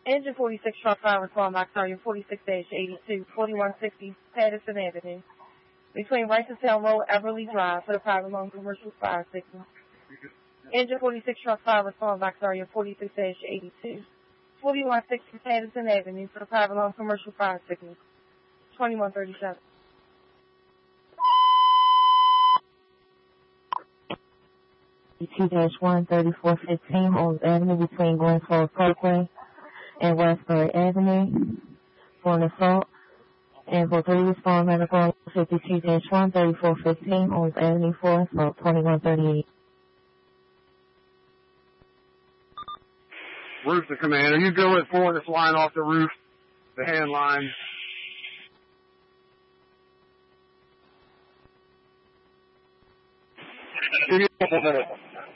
Engine 46 truck 5 respond box area 46-82, 4160 Patterson Avenue. Between Ricestown Road, Everly Drive for the private loan commercial fire signal. Engine 46 truck 5 respond box area 46-82, 4160 Patterson Avenue for the private loan commercial fire signal. 2137. T-13415 Old Avenue between Glen Falls Parkway and Westbury Avenue for an assault. And for 3 respond medical 52-13415 Old Avenue for assault 2138. Roof to command. Are you good with pulling this line off the roof? The hand line. Give me a couple minutes.